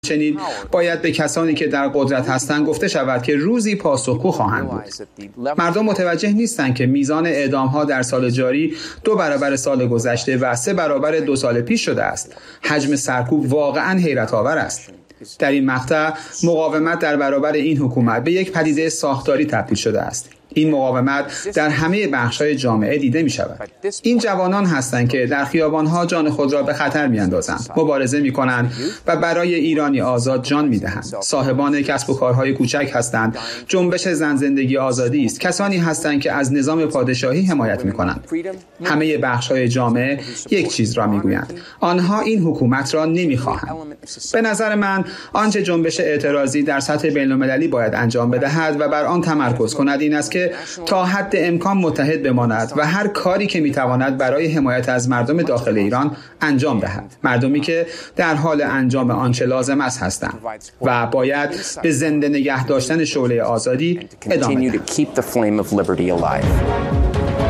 چنین باید به کسانی که در قدرت هستند گفته شود که روزی پاسخگو خواهند بود. مردم متوجه نیستند که میزان اعدام‌ها در سال جاری 2 برابر سال گذشته و 3 برابر 2 سال پیش شده است. حجم سرکوب واقعاً حیرت‌آور است. در این مقطع مقاومت در برابر این حکومت به یک پدیده ساختاری تبدیل شده است. این مقاومت در همه بخش‌های جامعه دیده می‌شود. این جوانان هستند که در خیابان‌ها جان خود را به خطر می‌اندازند، مبارزه می‌کنند و برای ایرانی آزاد جان می‌دهند. صاحبان کسب و کارهای کوچک هستند. جنبش زن زندگی آزادی است. کسانی هستند که از نظام پادشاهی حمایت می‌کنند. همه بخش‌های جامعه یک چیز را می‌گویند. آنها این حکومت را نمی‌خواهند. به نظر من آنچه جنبش اعتراضی در سطح بین‌المللی باید انجام بدهد و بر آن تمرکز کند این است که تا حد امکان متحد بماند و هر کاری که میتواند برای حمایت از مردم داخل ایران انجام دهد. مردمی که در حال انجام آنچه لازم است هستند و باید به زنده نگه داشتن شعله آزادی ادامه دهند.